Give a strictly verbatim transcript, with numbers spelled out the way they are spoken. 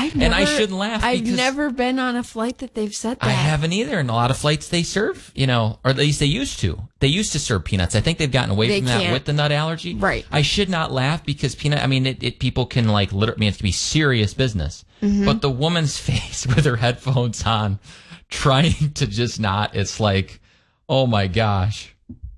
I've never, and I shouldn't laugh. I've because never been on a flight that they've said that. I haven't either. In a lot of flights they serve, you know, or at least they used to. They used to serve peanuts. I think they've gotten away They from that can't. with the nut allergy. Right. I should not laugh because peanut, I mean, it, it people can like, literally, I mean, it can be serious business. Mm-hmm. But the woman's face with her headphones on, trying to just not, it's like, oh my gosh.